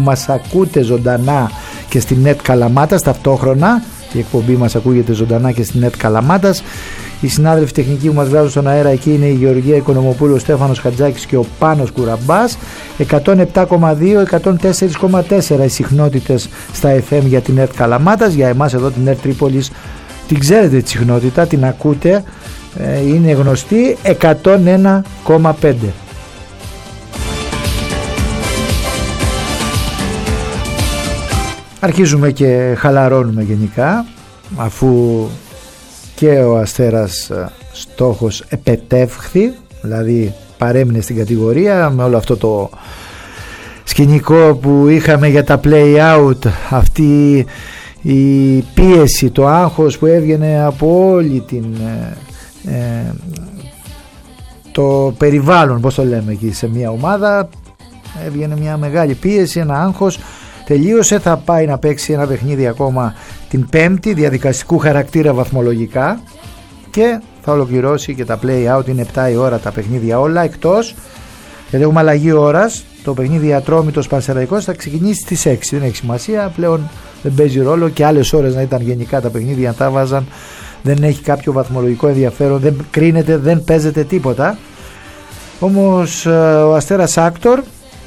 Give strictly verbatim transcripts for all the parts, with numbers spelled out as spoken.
μας ακούτε ζωντανά και στην Net Καλαμάτας ταυτόχρονα. Η εκπομπή μας ακούγεται ζωντανά και στην Net Καλαμάτας. Οι συνάδελφοι τεχνικοί που μας βγάζουν στον αέρα εκεί είναι η Γεωργία Οικονομοπούλου, ο Στέφανος Χατζάκης και ο Πάνος Κουραμπάς. εκατόν επτά κόμμα δύο, εκατόν τέσσερα κόμμα τέσσερα οι συχνότητες στα εφ εμ για την Net Καλαμάτας. Για εμάς εδώ την Net Τρίπολης την ξέρετε τη συχνότητα, την ακούτε, είναι γνωστή, εκατόν ένα κόμμα πέντε. Αρχίζουμε και χαλαρώνουμε γενικά, αφού και ο Αστέρας στόχος επετεύχθη, δηλαδή παρέμεινε στην κατηγορία με όλο αυτό το σκηνικό που είχαμε για τα play-out, αυτή η πίεση, το άγχος που έβγαινε από όλη την ε, το περιβάλλον, πώς το λέμε εκεί σε μια ομάδα, έβγαινε μια μεγάλη πίεση, ένα άγχος. Τελείωσε, θα πάει να παίξει ένα παιχνίδι ακόμα την Πέμπτη, διαδικαστικού χαρακτήρα βαθμολογικά, και θα ολοκληρώσει και τα play-out. Είναι επτά η ώρα τα παιχνίδια όλα, εκτός γιατί έχουμε αλλαγή ώρας. Το παιχνίδι Ατρόμητος Πανσεραϊκός θα ξεκινήσει στις έξι, δεν έχει σημασία, πλέον δεν παίζει ρόλο, και άλλες ώρες να ήταν γενικά τα παιχνίδια, αν τα βάζαν, δεν έχει κάποιο βαθμολογικό ενδιαφέρον, δεν κρίνεται, δεν παίζεται τίποτα. Όμως ο Αστέρας Άκτορ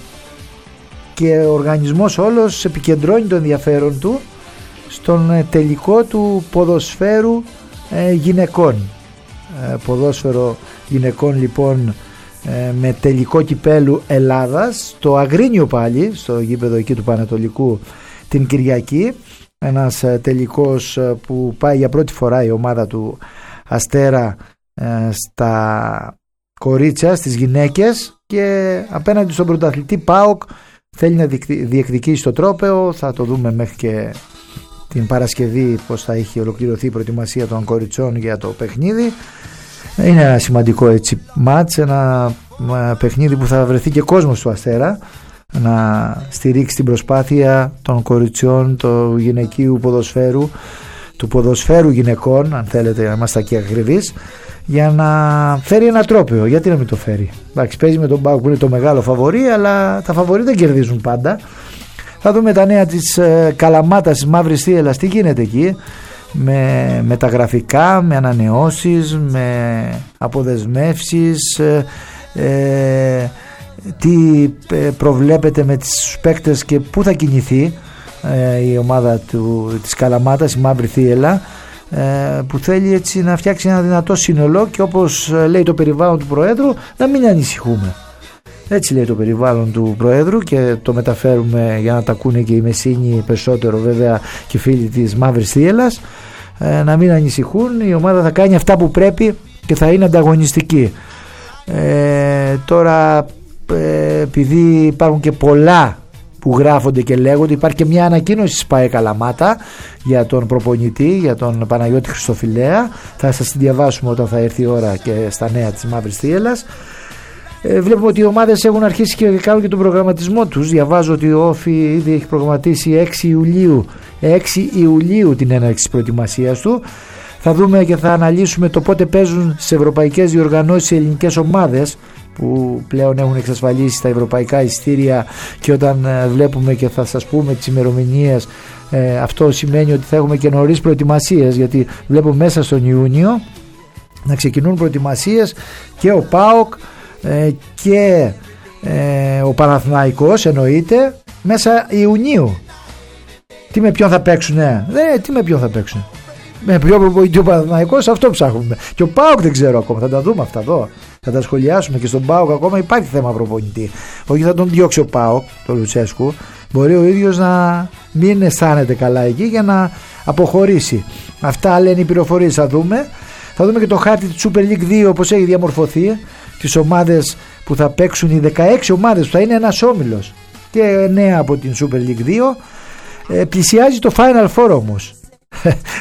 και ο οργανισμός όλος επικεντρώνει το ενδιαφέρον του στον τελικό του ποδοσφαίρου ε, γυναικών. Ε, ποδόσφαιρο γυναικών λοιπόν, ε, με τελικό κυπέλου Ελλάδας, το Αγρίνιο πάλι, στο γήπεδο εκεί του Πανατολικού την Κυριακή. Ένας ε, τελικός ε, που πάει για πρώτη φορά η ομάδα του Αστέρα ε, στα κορίτσια, στις γυναίκες, και απέναντι στον πρωταθλητή ΠΑΟΚ θέλει να διεκδικήσει το τρόπαιο. Θα το δούμε μέχρι και την Παρασκευή πως θα έχει ολοκληρωθεί η προετοιμασία των κοριτσών για το παιχνίδι. Είναι ένα σημαντικό έτσι μάτς, ένα παιχνίδι που θα βρεθεί και κόσμος του Αστέρα να στηρίξει την προσπάθεια των κοριτσιών του γυναικείου ποδοσφαίρου, του ποδοσφαίρου γυναικών, αν θέλετε να είμαστε εκεί ακριβείς, για να φέρει ένα τρόπαιο. Γιατί να μην το φέρει? Εντάξει, παίζει με τον ΠΑΟΚ που είναι το μεγάλο φαβορί, αλλά τα φαβορί δεν κερδίζουν πάντα. Θα δούμε τα νέα της ε, Καλαμάτας, της Μαύρης Θύελλας, τι γίνεται εκεί με μεταγραφικά, με ανανεώσεις, με αποδεσμεύσεις, ε, ε, τι ε, προβλέπεται με τις παίκτες και πού θα κινηθεί ε, η ομάδα του, της Καλαμάτας, η Μαύρη Θύελλα, που θέλει έτσι να φτιάξει ένα δυνατό σύνολο, και όπως λέει το περιβάλλον του Προέδρου, να μην ανησυχούμε. Έτσι λέει το περιβάλλον του Προέδρου, και το μεταφέρουμε για να τα ακούνε και οι Μεσίνοι περισσότερο, βέβαια, και φίλοι της Μαύρης Θύελλας. Να μην ανησυχούν, η ομάδα θα κάνει αυτά που πρέπει και θα είναι ανταγωνιστική. ε, τώρα ε, επειδή υπάρχουν και πολλά που γράφονται και λέγονται, υπάρχει και μια ανακοίνωση της ΠΑΕ Καλαμάτα για τον προπονητή, για τον Παναγιώτη Χριστοφιλέα. Θα σας την διαβάσουμε όταν θα έρθει η ώρα και στα νέα της Μαύρης Θύελλας. Ε, βλέπουμε ότι οι ομάδες έχουν αρχίσει και κάνουν και τον προγραμματισμό τους. Διαβάζω ότι ο Όφι ήδη έχει προγραμματίσει έξι Ιουλίου, έξι Ιουλίου την έναρξη της προετοιμασίας του. Θα δούμε και θα αναλύσουμε το πότε παίζουν σε ευρωπαϊκές διοργανώσεις οι ελληνικές ομάδες, που πλέον έχουν εξασφαλίσει τα ευρωπαϊκά εισιτήρια, και όταν ε, βλέπουμε και θα σας πούμε τις ημερομηνίες, ε, αυτό σημαίνει ότι θα έχουμε και νωρίς προετοιμασίες, γιατί βλέπω μέσα στον Ιούνιο να ξεκινούν προετοιμασίες και ο ΠΑΟΚ ε, και ε, ο Παναθηναϊκός, εννοείται, μέσα Ιουνίου. Τι με ποιον θα παίξουνε? Ε, τι με ποιον θα παίξουνε? Με ποιο προπονητή ο Παναθηναϊκός? Αυτό ψάχνουμε. Και ο ΠΑΟΚ δεν ξέρω ακόμα, θα τα δούμε αυτά εδώ. Θα τα σχολιάσουμε, και στον ΠΑΟΚ ακόμα υπάρχει θέμα προπονητή. Όχι, θα τον διώξει ο ΠΑΟΚ, τον Λουτσέσκου. Μπορεί ο ίδιος να μην αισθάνεται καλά εκεί για να αποχωρήσει. Αυτά λένε οι πληροφορίες. Θα δούμε. Θα δούμε και το χάρτη της Super League δύο, όπως έχει διαμορφωθεί. Τις ομάδες που θα παίξουν, οι δεκαέξι ομάδες που θα είναι ένας όμιλος, και εννέα από την Super League δύο. Ε, πλησιάζει το Final Four όμως.